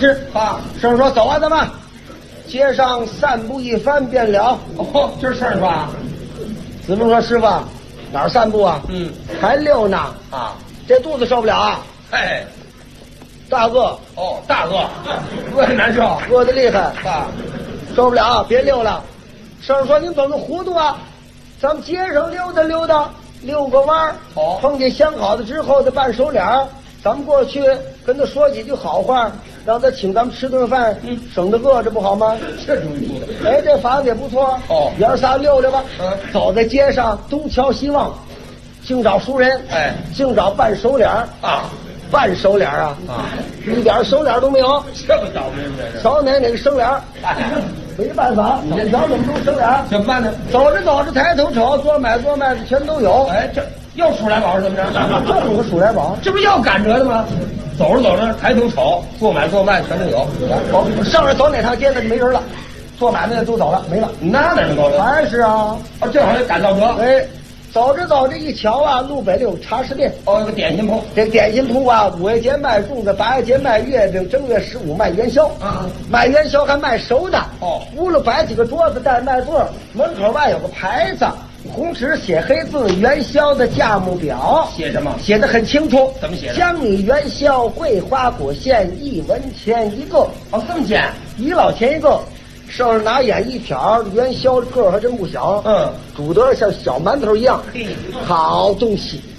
吃啊。圣人说走啊，咱们街上散步一番便了。 哦，这是圣人说啊。 子贡说师傅哪儿散步啊？还溜呢啊， 这肚子受不了啊。 哎， 大饿。 哦，大饿，饿得难受， 饿得厉害啊， 受不了，别溜了。圣人说您怎么糊涂啊？咱们街上溜达溜达，遛个弯儿。 哦， 碰见相好的之后的半熟脸儿，咱们过去跟他说几句好话，让他请咱们吃顿饭，省得饿着不好吗？ 这主意出的。 哎，这法子也不错。 哦， 爷儿仨溜着吧。走在街上东瞧西望，净找熟人。 哎， 净找半熟脸儿啊， 半熟脸儿啊，一点熟脸都没有。 这么倒霉这是？ 少哪个生脸儿？ 哎， 没办法，你这找怎么都生脸儿？ 怎么办呢？ 走着走着抬头瞅，做买做卖的全都有。 哎，这又数来宝是怎么着？ 这么个数来宝， 这不要赶着的吗？走着走着，抬头瞅，做买做卖全都有。 上来走哪趟街那就没人了，做买卖的都走了，没了。 那哪能够了？ 还是啊， 正好也赶到得。 哎，走着走着一瞧啊，路北里有茶食店。 哦，有个点心铺。 这点心铺啊，5月节卖粽子，8月节卖月饼，正月15卖元宵。卖元宵还卖熟的。哦，屋里摆几个桌子带麦座，门口外有个牌子，红纸写黑字，元宵的价目表。 写什么？ 写得很清楚。 怎么写的？ 江米元宵桂花果馅1文钱一个。 哦，这么简 ，1老钱一个。圣人拿眼一瞟，元宵个儿还真不小。煮得像小馒头一样。好东西。